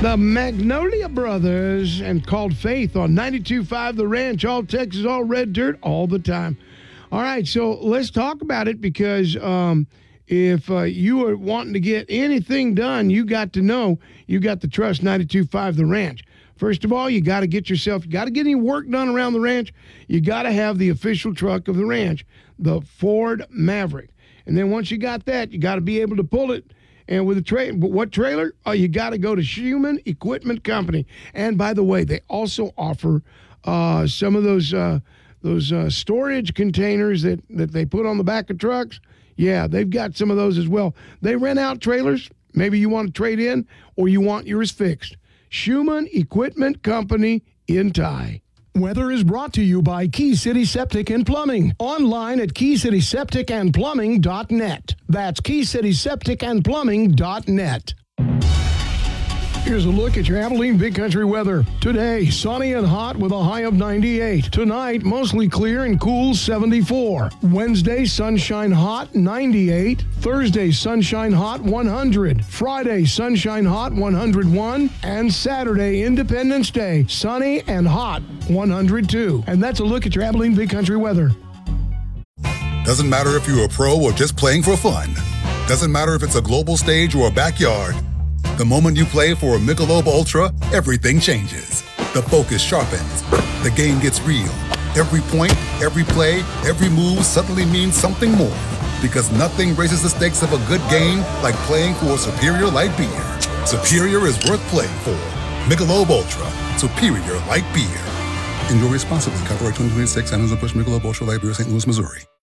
The Magnolia Brothers and called Faith on 92.5 The Ranch, all Texas, all red dirt, all the time. All right, so let's talk about it because if you are wanting to get anything done, you got to know you got to trust 92.5 The Ranch. First of all, you got to get any work done around the ranch, you got to have the official truck of the ranch, the Ford Maverick. And then once you got that, you got to be able to pull it. And with a trailer, but what trailer? Oh, you got to go to Schumann Equipment Company. And by the way, they also offer some of those storage containers that they put on the back of trucks. Yeah, they've got some of those as well. They rent out trailers. Maybe you want to trade in or you want yours fixed. Schumann Equipment Company in Ty. Weather is brought to you by Key City Septic and Plumbing. Online at KeyCitySepticandPlumbing.net. That's KeyCitySepticandPlumbing.net. Here's a look at your Abilene Big Country weather. Today, sunny and hot with a high of 98. Tonight, mostly clear and cool, 74. Wednesday, sunshine hot, 98. Thursday, sunshine hot, 100. Friday, sunshine hot, 101. And Saturday, Independence Day, sunny and hot, 102. And that's a look at your Abilene Big Country weather. Doesn't matter if you're a pro or just playing for fun. Doesn't matter if it's a global stage or a backyard. The moment you play for a Michelob Ultra, everything changes. The focus sharpens. The game gets real. Every point, every play, every move suddenly means something more. Because nothing raises the stakes of a good game like playing for a superior light beer. Superior is worth playing for. Michelob Ultra. Superior light beer. Enjoy responsibly. Copyright 2026. Anheuser-Busch Michelob Ultra Light Beer, St. Louis, Missouri.